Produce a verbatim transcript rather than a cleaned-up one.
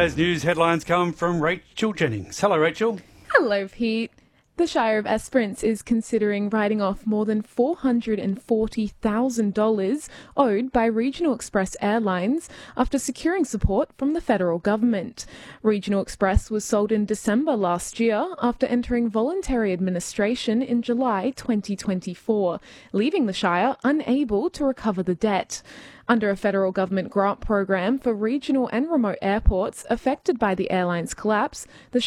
Shire's news headlines come from Rachel Jennings. Hello, Rachel. Hello, Pete. The Shire of Esperance is considering writing off more than four hundred forty thousand dollars owed by Regional Express Airlines after securing support from the federal government. Regional Express was sold in December last year after entering voluntary administration in July twenty twenty-four, leaving the Shire unable to recover the debt. Under a federal government grant program for regional and remote airports affected by the airline's collapse, the